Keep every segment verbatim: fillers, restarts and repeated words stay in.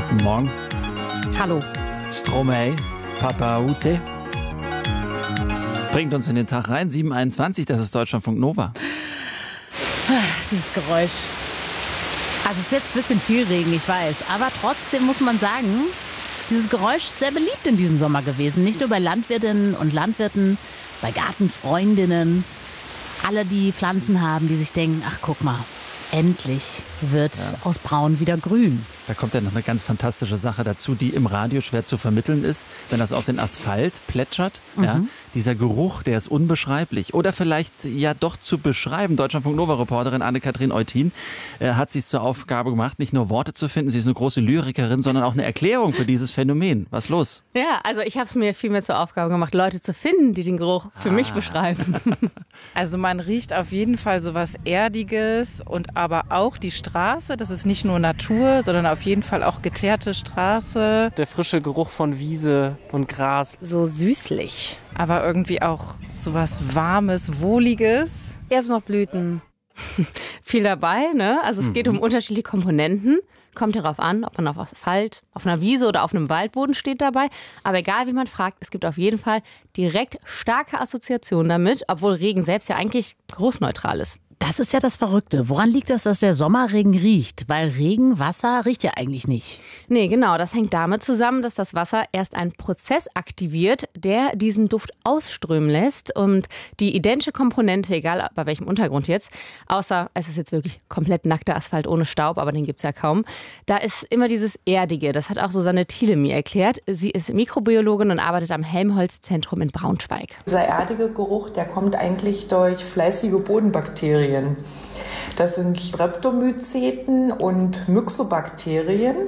Guten Morgen. Hallo. Stromae, Papa Ute. Bringt uns in den Tag rein. sieben Uhr einundzwanzig, das ist Deutschlandfunk Nova. Dieses Geräusch. Also es ist jetzt ein bisschen viel Regen, ich weiß. Aber trotzdem muss man sagen, dieses Geräusch ist sehr beliebt in diesem Sommer gewesen. Nicht nur bei Landwirtinnen und Landwirten, bei Gartenfreundinnen. Alle, die Pflanzen haben, die sich denken, ach guck mal, endlich wird ja. aus Braun wieder grün. Da kommt ja noch eine ganz fantastische Sache dazu, die im Radio schwer zu vermitteln ist, wenn das auf den Asphalt plätschert. Mhm. Ja, dieser Geruch, der ist unbeschreiblich. Oder vielleicht ja doch zu beschreiben. Deutschlandfunk Nova-Reporterin Anne-Kathrin Eutin äh, hat sich zur Aufgabe gemacht, nicht nur Worte zu finden, sie ist eine große Lyrikerin, sondern auch eine Erklärung für dieses Phänomen. Was los? Ja, also ich habe es mir viel mehr zur Aufgabe gemacht, Leute zu finden, die den Geruch für ah. mich beschreiben. Also man riecht auf jeden Fall so was Erdiges und aber auch die Straße, das ist nicht nur Natur, sondern auf jeden Fall auch geteerte Straße. Der frische Geruch von Wiese und Gras. So süßlich. Aber irgendwie auch so was Warmes, Wohliges. Erst noch Blüten. Viel dabei, ne? Also es mhm. geht um unterschiedliche Komponenten. Kommt darauf an, ob man auf Asphalt, auf einer Wiese oder auf einem Waldboden steht dabei. Aber egal, wie man fragt, es gibt auf jeden Fall direkt starke Assoziationen damit, obwohl Regen selbst ja eigentlich geruchsneutral ist. Das ist ja das Verrückte. Woran liegt das, dass der Sommerregen riecht? Weil Regenwasser riecht ja eigentlich nicht. Nee, genau. Das hängt damit zusammen, dass das Wasser erst einen Prozess aktiviert, der diesen Duft ausströmen lässt. Und die identische Komponente, egal bei welchem Untergrund jetzt, außer es ist jetzt wirklich komplett nackter Asphalt ohne Staub, aber den gibt's ja kaum, da ist immer dieses Erdige. Das hat auch Susanne Thiele mir erklärt. Sie ist Mikrobiologin und arbeitet am Helmholtz-Zentrum in Braunschweig. Dieser erdige Geruch, der kommt eigentlich durch fleißige Bodenbakterien. Das sind Streptomyceten und Myxobakterien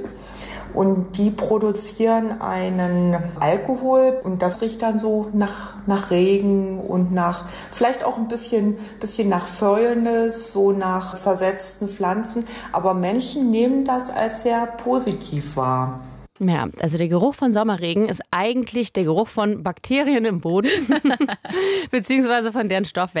und die produzieren einen Alkohol und das riecht dann so nach, nach Regen und nach vielleicht auch ein bisschen, bisschen nach Fäulnis, so nach zersetzten Pflanzen, aber Menschen nehmen das als sehr positiv wahr. Ja, also der Geruch von Sommerregen ist eigentlich der Geruch von Bakterien im Boden, beziehungsweise von deren Stoffwechsel.